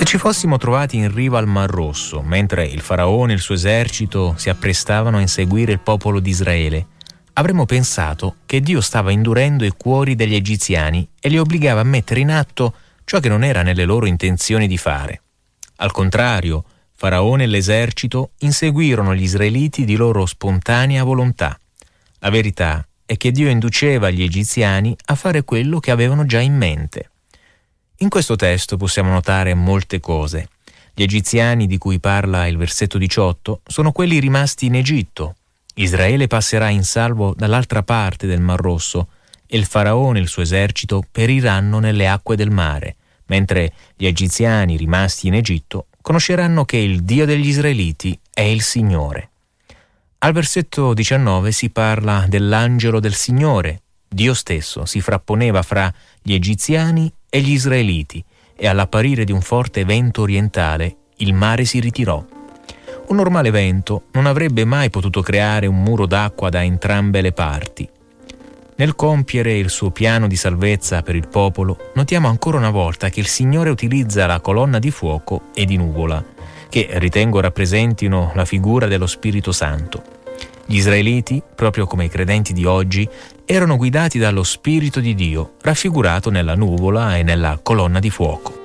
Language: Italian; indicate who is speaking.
Speaker 1: Se ci fossimo trovati in riva al Mar Rosso, mentre il faraone e il suo esercito si apprestavano a inseguire il popolo di Israele, avremmo pensato che Dio stava indurendo i cuori degli egiziani e li obbligava a mettere in atto ciò che non era nelle loro intenzioni di fare. Al contrario, Faraone e l'esercito inseguirono gli israeliti di loro spontanea volontà. La verità è che Dio induceva gli egiziani a fare quello che avevano già in mente. In questo testo possiamo notare molte cose. Gli egiziani di cui parla il versetto 18 sono quelli rimasti in Egitto. Israele passerà in salvo dall'altra parte del Mar Rosso e il faraone e il suo esercito periranno nelle acque del mare, mentre gli egiziani rimasti in Egitto conosceranno che il Dio degli israeliti è il Signore. Al versetto 19 si parla dell'angelo del Signore. Dio stesso si frapponeva fra gli egiziani e gli israeliti e all'apparire di un forte vento orientale il mare si ritirò. Un normale vento non avrebbe mai potuto creare un muro d'acqua da entrambe le parti. Nel compiere il suo piano di salvezza per il popolo, notiamo ancora una volta che il Signore utilizza la colonna di fuoco e di nuvola, che ritengo rappresentino la figura dello Spirito Santo. Gli israeliti, proprio come i credenti di oggi, erano guidati dallo Spirito di Dio, raffigurato nella nuvola e nella colonna di fuoco.